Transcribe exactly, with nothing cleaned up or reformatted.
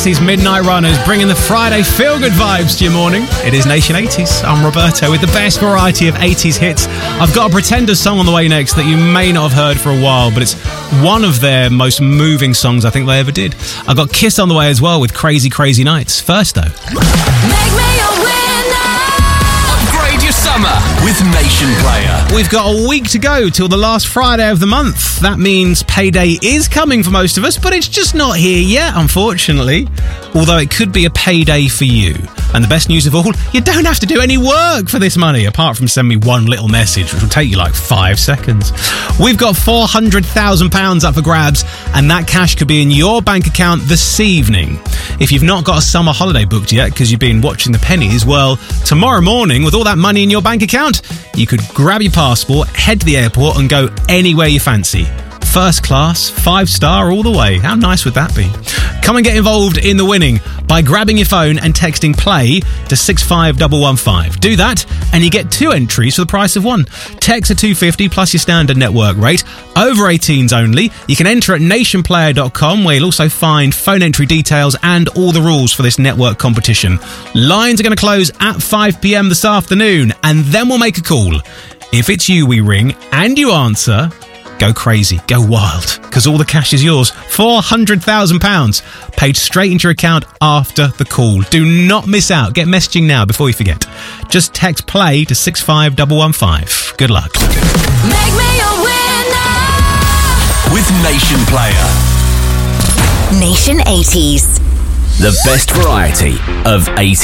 These Midnight Runners bringing the Friday feel-good vibes to your morning. It is Nation eighties. I'm Roberto with the best variety of eighties hits. I've got a Pretenders song on the way next that you may not have heard for a while, but it's one of their most moving songs I think they ever did. I've got Kiss on the way as well with Crazy Crazy Nights. First though, Make me a winner. Upgrade your summer with Nation Player. we've got a week to go till the last Friday of the month. That means payday is coming for most of us, but it's just not here yet, unfortunately. Although it could be a payday for you. And the best news of all, you don't have to do any work for this money, apart from send me one little message, which will take you like five seconds. We've got four hundred thousand pounds up for grabs, and that cash could be in your bank account this evening. If you've not got a summer holiday booked yet because you've been watching the pennies, well, tomorrow morning, with all that money in your bank account, you could grab your passport, head to the airport and go anywhere you fancy. First class, five star all the way. How nice would that be? Come and get involved in the winning by grabbing your phone and texting play to six five one one five. Do that and you get two entries for the price of one. Text at two fifty plus your standard network rate. Over eighteens only. You can enter at nation player dot com where you'll also find phone entry details and all the rules for this network competition. Lines are going to close at five p.m. this afternoon and then we'll make a call. If it's you we ring and you answer, go crazy, go wild, because all the cash is yours. four hundred thousand pounds paid straight into your account after the call. Do not miss out. Get messaging now before you forget. Just text play to six five one one five. Good luck. Make me a winner. With Nation Player. Nation eighties. The best variety of eighties.